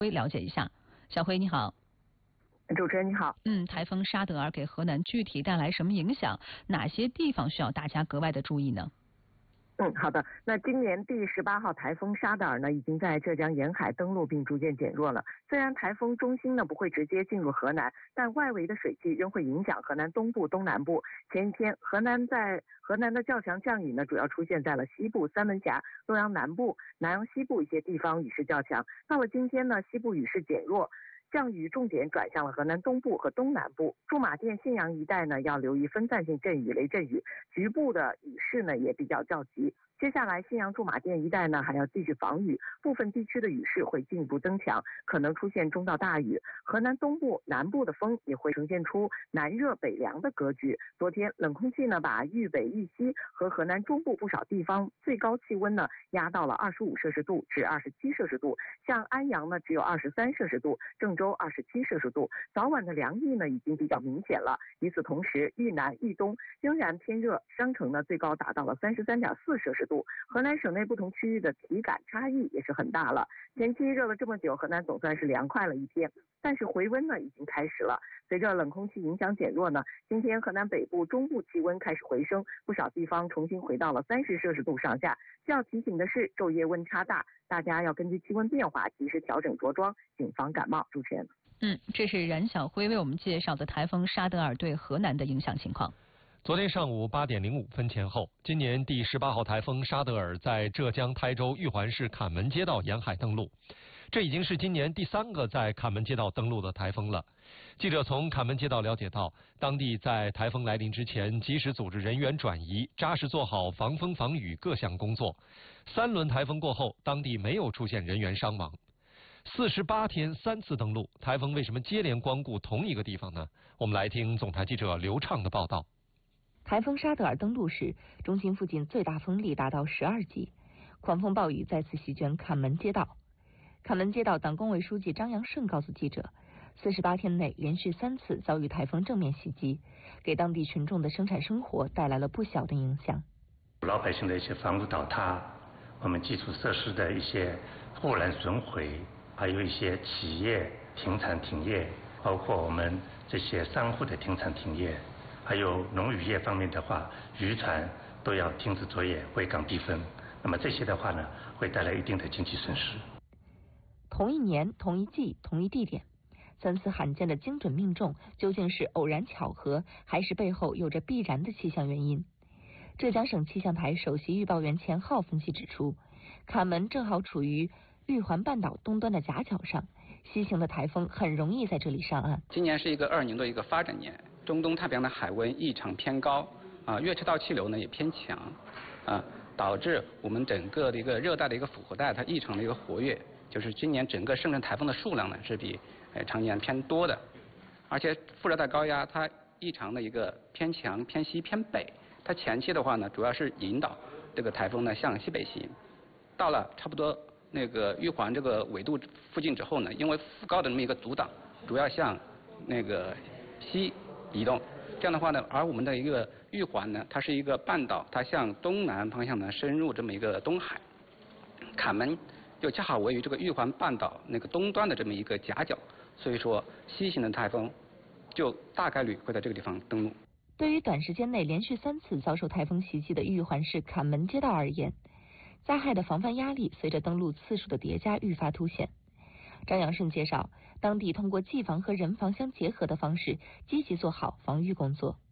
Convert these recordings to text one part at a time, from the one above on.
了解一下。小辉你好。 主持人你好。 台风沙德尔给河南具体带来什么影响？哪些地方需要大家格外的注意呢？ 好的。那今年第18号台风沙德尔呢，已经在浙江沿海登陆并逐渐减弱了。虽然台风中心呢不会直接进入河南，但外围的水汽仍会影响河南东部、东南部。前一天，河南的较强降雨呢，主要出现在了西部、三门峡、洛阳南部、南阳西部一些地方，雨势较强。到了今天呢，西部雨势减弱，降雨重点转向了河南东部和东南部。驻马店、信阳一带呢，要留意分散性阵雨、雷阵雨，局部的雨势呢也比较较急。接下来，信阳驻马店一带呢还要继续防雨，部分地区的雨势会进一步增强，可能出现中到大雨。河南东部、南部的风也会呈现出南热北凉的格局。昨天冷空气呢把豫北、豫西和河南中部不少地方最高气温呢压到了25摄氏度至27摄氏度，像安阳呢只有23摄氏度，郑州27摄氏度。早晚的凉意呢已经比较明显了。与此同时，豫南、豫东仍然偏热，商城呢最高达到了33.4摄氏度。河南省内不同区域的体感差异也是很大了。前期热了这么久，河南总算是凉快了一天，但是回温呢已经开始了。随着冷空气影响减弱呢，今天河南北部、中部气温开始回升，不少地方重新回到了30摄氏度上下。需要提醒的是，昼夜温差大，大家要根据气温变化及时调整着装，谨防感冒。主持人， 这是冉晓辉为我们介绍的台风沙德尔对河南的影响情况。 昨天上午8点05分前后，今年第18号台风沙德尔在浙江台州玉环市坎门街道沿海登陆，这已经是今年第3个在坎门街道登陆的台风了。记者从坎门街道了解到，当地在台风来临之前及时组织人员转移，扎实做好防风防雨各项工作。3轮台风过后，当地没有出现人员伤亡。48天3次登陆，台风为什么接连光顾同一个地方呢？我们来听总台记者刘畅的报道。 台风沙德尔登陆时，中心附近最大风力达到12级，狂风暴雨再次席卷坎门街道。坎门街道党工委书记张扬顺告诉记者，48天内连续3次遭遇台风正面袭击，给当地群众的生产生活带来了不小的影响。 老百姓的一些房屋倒塌，我们基础设施的一些护栏损毁，还有一些企业停产停业，包括我们这些商户的停产停业，还有农渔业方面的话，渔船都要停止作业，回港避风。那么这些的话呢，会带来一定的经济损失。 同一年、同一季、同一地点，3次罕见的精准命中，究竟是偶然巧合，还是背后有着必然的气象原因？浙江省气象台首席预报员钱浩分析指出，坎门正好处于玉环半岛东端的夹角上，西行的台风很容易在这里上岸。 今年是一个2年的一个发展年，中东太平洋的海温异常偏高，月赤道气流呢也偏强，导致我们整个的一个热带的一个副带它异常的一个活跃，就是今年整个生成台风的数量呢是比常年偏多的，而且副热带高压它异常的一个偏强、偏西、偏北，它前期的话呢主要是引导这个台风呢向西北行，到了差不多那个玉环这个纬度附近之后呢，因为副高的这么一个阻挡，主要向那个西移动。这样的话呢，而我们的一个玉环呢，它是一个半岛，它向东南方向呢深入这么一个东海，坎门又恰好位于这个玉环半岛那个东端的这么一个夹角，所以说西行的台风就大概率会在这个地方登陆。 对于短时间内连续3次遭受台风袭击的玉环市坎门街道而言，灾害的防范压力随着登陆次数的叠加愈发凸显。张扬顺介绍，当地通过技防和人防相结合的方式，积极做好防御工作。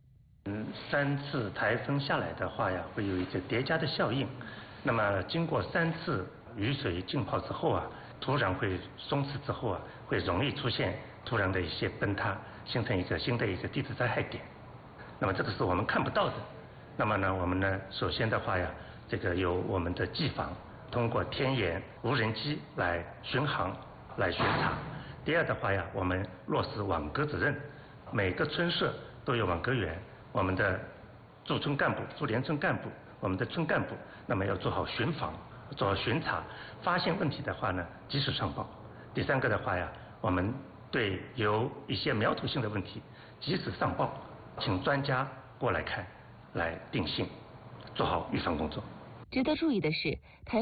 3次台风下来的话呀，会有一个叠加的效应。那么经过3次雨水浸泡之后啊，土壤会松弛之后啊，会容易出现土壤的一些崩塌，形成一个新的一个地质灾害点。那么这个是我们看不到的。那么呢，我们呢，首先的话呀，这个有我们的技防，通过天眼、无人机来巡航、来巡查。第二的话呀，我们落实网格责任，每个村社都有网格员，我们的驻村干部、驻联村干部，我们的村干部，那么要做好巡防、做好巡查，发现问题的话呢，及时上报。第三个的话呀，我们对有一些苗头性的问题，及时上报，请专家过来看，来定性，做好预防工作。 值得注意的是，